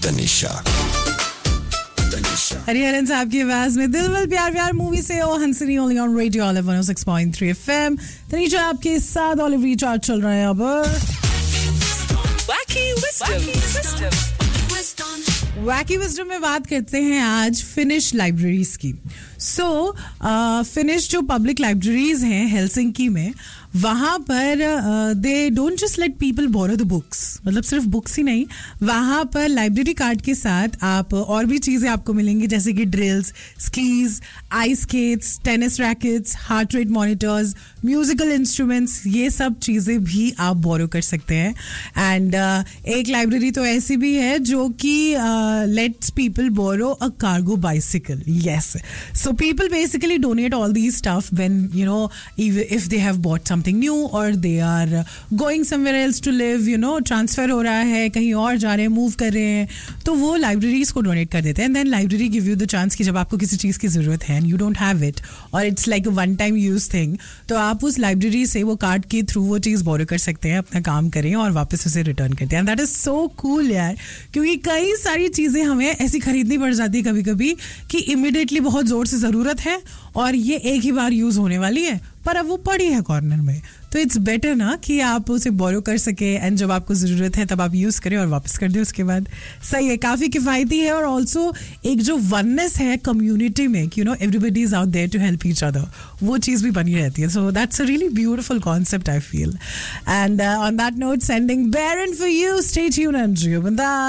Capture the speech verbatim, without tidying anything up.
तनिषा हरिहरन साहब की आवाज में दिल विल प्यार प्यार मूवी से ओ हंसनी only on radio olive one O six point three FM. Tanisha आपके साथ ऑलिव रिचार्ज चल रहे हैं अब Wacky Wisdom. वैकी विजडम में बात करते हैं आज फिनिश लाइब्रेरीज की। सो फिनिश जो पब्लिक लाइब्रेरीज हैं हेलसिंकी में, वहाँ पर they don't just let people borrow the books, मतलब सिर्फ बुक्स ही नहीं, वहाँ पर लाइब्रेरी कार्ड के साथ आप और भी चीज़ें आपको मिलेंगी, जैसे कि drills, skis, ice skates, tennis rackets, heart rate monitors, musical instruments, ये सब चीज़ें भी आप बोरो कर सकते हैं। एंड uh, एक लाइब्रेरी तो ऐसी भी है जो कि let's people borrow a cargo bicycle. Yes, so people basically donate all the stuff when you know if they have bought something new और they are going somewhere else to live, you know transfer हो रहा है, कहीं और जा रहे हैं, move कर रहे हैं, तो वो लाइब्रेरीज को डोनेट कर देते हैं। And then library give you the chance कि जब आपको किसी चीज़ की ज़रूरत है and you don't have it और it's like a one time use thing, तो आप उस लाइब्रेरी से वो कार्ड के थ्रू वो चीज़ बोरो कर सकते हैं, अपना काम करें और वापस उसे रिटर्न करते हैं। दैट इज़ सो कूल यार, क्योंकि कई सारी चीज़ें हमें ऐसी खरीदनी पड़ जाती है कभी कभी कि इमिडिएटली बहुत ज़ोर से ज़रूरत है और ये एक ही बार यूज़ होने वाली है, पर अब वो पड़ी है कॉर्नर में, तो इट्स बेटर ना कि आप उसे बोरो कर सके एंड जब आपको ज़रूरत है तब आप यूज़ करें और वापस कर दें उसके बाद। सही है, काफ़ी किफ़ायती है और ऑल्सो एक जो वननेस है कम्युनिटी में कि you know everybody is out there to help each other, वो चीज़ भी बनी रहती है। So that's a really beautiful concept I feel. And on that note, sending baron for you, stay tuned and